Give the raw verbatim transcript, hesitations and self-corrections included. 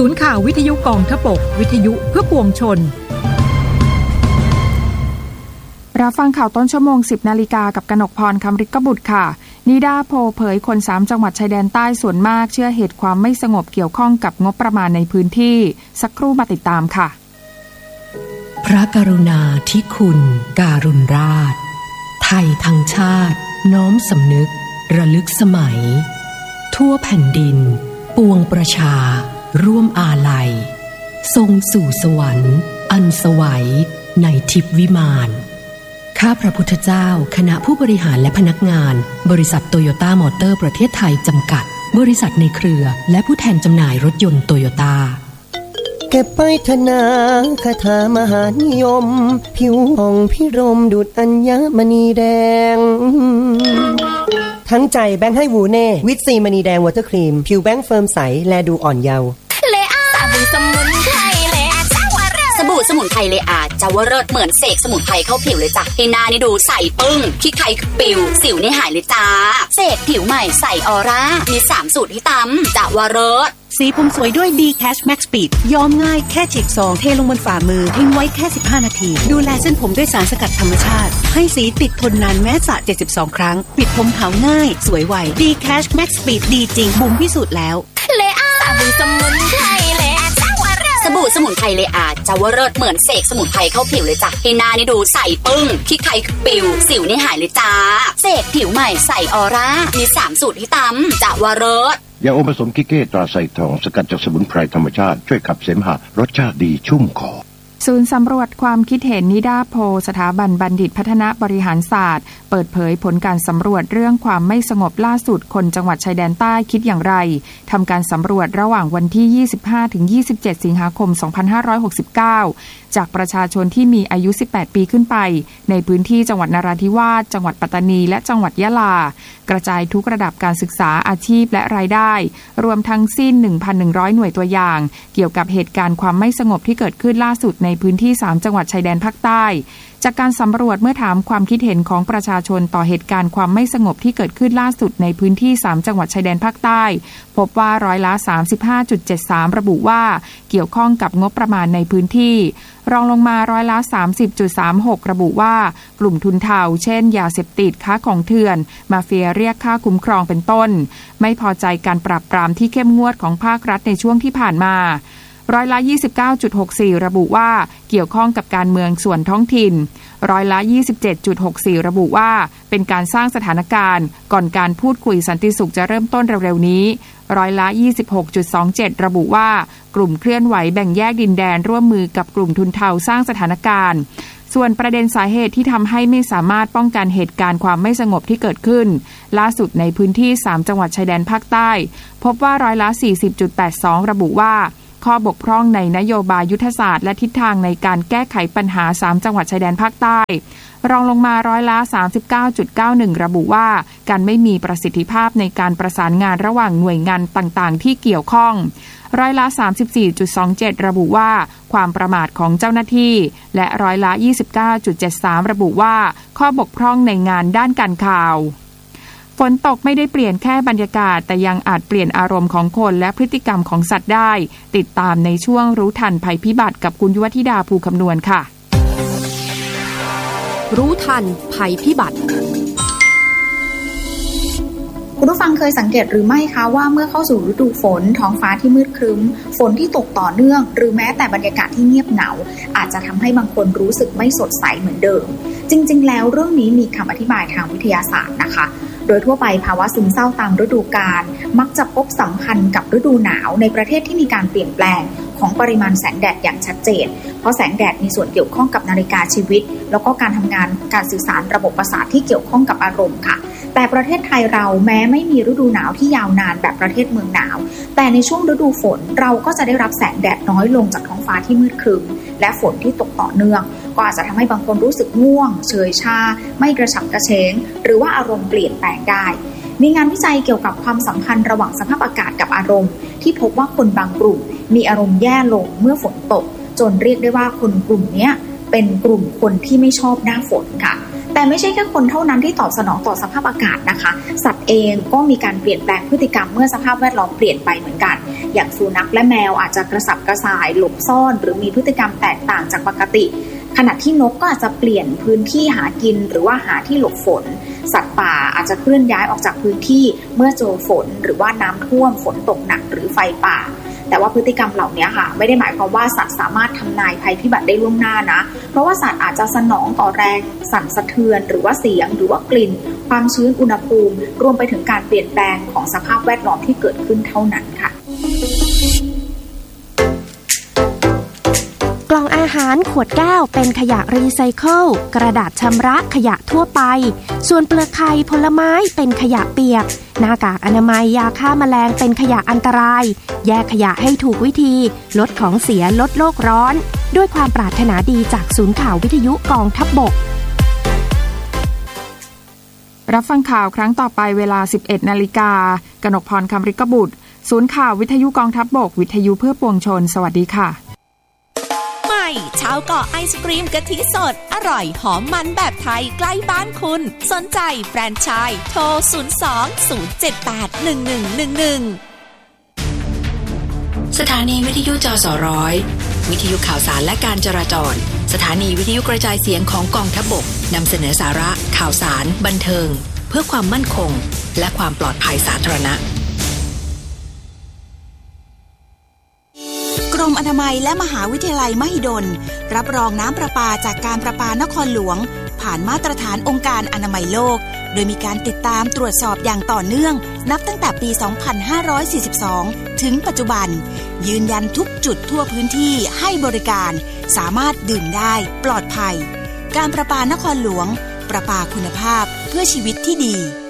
ศูนย์ข่าววิทยุกองทพบกวิทยุเพื่อปวงชนรับฟังข่าวต้นชั่วโมง สิบนาฬิกากับกนกพรคำฤทธิ์กบุตรค่ะนิดาโพเผยคนสามจังหวัดชายแดนใต้ส่วนมากเชื่อเหตุความไม่สงบเกี่ยวข้องกับงบประมาณในพื้นที่สักครู่มาติดตามค่ะพระกรุณาธิคุณการุณราชไทยทั้งชาติน้อมสำนึกระลึกสมัยทั่วแผ่นดินปวงประชาร่วมอาลัยทรงสู่สวรรค์อันสวัยในทิพย์วิมานข้าพระพุทธเจ้าคณะผู้บริหารและพนักงานบริษัทโตโยต้ามอเตอร์ประเทศไทยจำกัดบริษัทในเครือและผู้แทนจำหน่ายรถยนต์โตโยต้าเก็บไปธนาคาถามหานิยมผิวผ่องพิรมดุจอัญมณีแดงทั้งใจแบงค์ให้วูเน่วิตซีมณีแดงวอเตอร์ครีมผิวแบงค์เฟิร์มใสแลดูอ่อนเยาว์เลอาสบู่สมุนไพรเลอาจาวเรศสบู่สมุนไพรเลอาจาวเรศเหมือนเสกสมุนไพรเข้าผิวเลยจ้ะให้หน้านี่ดูใสปึ้งขี้ใครปิวสิวนี่หายเลยจ้าเสกผิวใหม่ใสออร่ามีสามสูตรให้ตำจาวเรศสีผมสวยด้วย D Cash Max Speed ย้อมง่ายแค่ฉีกซองเทลงบนฝ่ามือทิ้งไว้แค่สิบห้านาทีดูแลเส้นผมด้วยสารสกัดธรรมชาติให้สีติดทนนานแม้สระเจ็ดสิบสองครั้งปิดผมขาวง่ายสวยไว D Cash Max Speed ดีจริงบุ๋มพิสูจน์แล้วเลอาสบู่สมุนไพรเลอาจาวเรศสบู่สมุนไพรเลอาจาวเรศเหมือนเสกสมุนไพรเข้าผิวเลยจ้ะให้หน้านี่ดูใสปึ้งขี้ใครปิวสิวนี่หายเลยจ้าเสกผิวใหม่ใสออร่ามีสามสูตรให้ตำจาวเรศยาอมผสมกิเก้ตราไซทองสกัดจากสมุนไพรธรรมชาติช่วยขับเสมหะรสชาติดีชุ่มคอศูนย์สำรวจความคิดเห็นนิดาโพสถาบันบัณฑิตพัฒนาบริหารศาสตร์เปิดเผยผลการสำรวจเรื่องความไม่สงบล่าสุดคนจังหวัดชายแดนใต้คิดอย่างไรทำการสำรวจระหว่างวันที่ ยี่สิบห้าถึงยี่สิบเจ็ด สิงหาคม สองพันห้าร้อยหกสิบเก้าจากประชาชนที่มีอายุ สิบแปด ปีขึ้นไปในพื้นที่จังหวัดนราธิวาสจังหวัดปัตตานีและจังหวัดยะลากระจายทุกระดับการศึกษาอาชีพและรายได้รวมทั้งสิ้น หนึ่งพันหนึ่งร้อย หน่วยตัวอย่างเกี่ยวกับเหตุการณ์ความไม่สงบที่เกิดขึ้นล่าสุดในพื้นที่สามจังหวัดชายแดนภาคใต้จากการสำรวจเมื่อถามความคิดเห็นของประชาชนต่อเหตุการณ์ความไม่สงบที่เกิดขึ้นล่าสุดในพื้นที่สามจังหวัดชายแดนภาคใต้พบว่าร้อยละ สามสิบห้าจุดเจ็ดสาม ระบุว่าเกี่ยวข้องกับงบประมาณในพื้นที่รองลงมาร้อยละ สามสิบจุดสามหก ระบุว่ากลุ่มทุนเทาเช่นยาเสพติดค้าของเถื่อนมาเฟียเรียกค่าคุ้มครองเป็นต้นไม่พอใจการปราบปรามที่เข้มงวดของภาครัฐในช่วงที่ผ่านมาร้อยละ ยี่สิบเก้าจุดหกสี่ ระบุว่าเกี่ยวข้องกับการเมืองส่วนท้องถิ่นร้อยละ ยี่สิบเจ็ดจุดหกสี่ ระบุว่าเป็นการสร้างสถานการณ์ก่อนการพูดคุยสันติสุขจะเริ่มต้นเร็วๆนี้ร้อยละ ยี่สิบหกจุดสองเจ็ด ระบุว่ากลุ่มเคลื่อนไหวแบ่งแยกดินแดนร่วมมือกับกลุ่มทุนเทาสร้างสถานการณ์ส่วนประเด็นสาเหตุที่ทำให้ไม่สามารถป้องกันเหตุการณ์ความไม่สงบที่เกิดขึ้นล่าสุดในพื้นที่สามจังหวัดชายแดนภาคใต้พบว่าร้อยละ สี่สิบจุดแปดสอง ระบุว่าข้อบกพร่องในนโยบายยุทธศาสตร์และทิศทางในการแก้ไขปัญหาสามจังหวัดชายแดนภาคใต้รองลงมาร้อยละ สามสิบเก้าจุดเก้าหนึ่ง ระบุว่าการไม่มีประสิทธิภาพในการประสานงานระหว่างหน่วยงานต่างๆที่เกี่ยวข้องร้อยละ สามสิบสี่จุดสองเจ็ด ระบุว่าความประมาทของเจ้าหน้าที่และร้อยละ ยี่สิบเก้าจุดเจ็ดสาม ระบุว่าข้อบกพร่องในงานด้านการข่าวฝนตกไม่ได้เปลี่ยนแค่บรรยากาศแต่ยังอาจเปลี่ยนอารมณ์ของคนและพฤติกรรมของสัตว์ได้ติดตามในช่วงรู้ทันภัยพิบัติกับคุณยุวธิดาภูคำนวณค่ะรู้ทันภัยพิบัติคุณผู้ฟังเคยสังเกตหรือไม่คะว่าเมื่อเข้าสู่ฤดูฝนท้องฟ้าที่มืดครึ้มฝนที่ตกต่อเนื่องหรือแม้แต่บรรยากาศที่เงียบเหงาอาจจะทำให้บางคนรู้สึกไม่สดใสเหมือนเดิมจริงๆแล้วเรื่องนี้มีคำอธิบายทางวิทยาศาสตร์นะคะโดยทั่วไปภาวะซึมเศร้าตามฤดูกาลมักจะพบสัมพันธ์กับฤดูหนาวในประเทศที่มีการเปลี่ยนแปลงของปริมาณแสงแดดอย่างชัดเจนเพราะแสงแดดมีส่วนเกี่ยวข้องกับนาฬิกาชีวิตแล้วก็การทำงานการสื่อสารระบบประสาทที่เกี่ยวข้องกับอารมณ์ค่ะแต่ประเทศไทยเราแม้ไม่มีฤดูหนาวที่ยาวนานแบบประเทศเมืองหนาวแต่ในช่วงฤดูฝนเราก็จะได้รับแสงแดดน้อยลงจากท้องฟ้าที่มืดครึ้มและฝนที่ตกต่อเนื่องก็อาจจะทำให้บางคนรู้สึกง่วงเฉยชาไม่กระฉับกระเฉงหรือว่าอารมณ์เปลี่ยนแปลงได้มีงานวิจัยเกี่ยวกับความสัมพันธ์ระหว่างสภาพอากาศกับอารมณ์ที่พบว่าคนบางกลุ่มมีอารมณ์แย่ลงเมื่อฝนตกจนเรียกได้ว่าคนกลุ่มนี้เป็นกลุ่มคนที่ไม่ชอบหน้าฝนค่ะแต่ไม่ใช่แค่คนเท่านั้นที่ตอบสนองต่อสภาพอากาศนะคะสัตว์เองก็มีการเปลี่ยนแปลงพฤติกรรมเมื่อสภาพแวดล้อมเปลี่ยนไปเหมือนกันอย่างสุนัขและแมวอาจจะกระสับกระส่ายหลบซ่อนหรือมีพฤติกรรมแตกต่างจากปกติขณะที่นกก็อาจจะเปลี่ยนพื้นที่หากินหรือว่าหาที่หลบฝนสัตว์ป่าอาจจะเคลื่อนย้ายออกจากพื้นที่เมื่อเจอฝนหรือว่าน้ำท่วมฝนตกหนักหรือไฟป่าแต่ว่าพฤติกรรมเหล่านี้ค่ะไม่ได้หมายความว่าสัตว์สามารถทำนายภัยพิบัติได้ล่วงหน้านะเพราะว่าสัตว์อาจจะสนองต่อแรงสั่นสะเทือนหรือว่าเสียงหรือว่ากลิ่นความชื้นอุณหภูมิรวมไปถึงการเปลี่ยนแปลงของสภาพแวดล้อมที่เกิดขึ้นเท่านั้นค่ะกล่องอาหารขวดแก้วเป็นขยะรีไซเคิลกระดาษชำระขยะทั่วไปส่วนเปลือกไข่ผลไม้เป็นขยะเปียกหน้ากากอนามัยยาฆ่าแมลงเป็นขยะอันตรายแยกขยะให้ถูกวิธีลดของเสียลดโลกร้อนด้วยความปรารถนาดีจากศูนย์ข่าววิทยุกองทัพบกรับฟังข่าวครั้งต่อไปเวลา สิบเอ็ดนาฬิกา กนกพร คำริกบุตรศูนย์ข่าววิทยุกองทัพบกวิทยุเพื่อปวงชนสวัสดีค่ะชาวเกาะไอศกรีมกะทิสดอร่อยหอมมันแบบไทยใกล้บ้านคุณสนใจแฟรนไชส์โทรศูนย์ สอง ศูนย์ เจ็ด แปด หนึ่ง หนึ่ง หนึ่ง หนึ่งสถานีวิทยุจสร้อยวิทยุข่าวสารและการจราจรสถานีวิทยุกระจายเสียงของกองทัพบกนำเสนอสาระข่าวสารบันเทิงเพื่อความมั่นคงและความปลอดภัยสาธารณะกรมอนามัยและมหาวิทยาลัยมหิดลรับรองน้ำประปาจากการประปานครหลวงผ่านมาตรฐานองค์การอนามัยโลกโดยมีการติดตามตรวจสอบอย่างต่อเนื่องนับตั้งแต่ปี สองพันห้าร้อยสี่สิบสอง ถึงปัจจุบันยืนยันทุกจุดทั่วพื้นที่ให้บริการสามารถดื่มได้ปลอดภัยการประปานครหลวงประปาคุณภาพเพื่อชีวิตที่ดี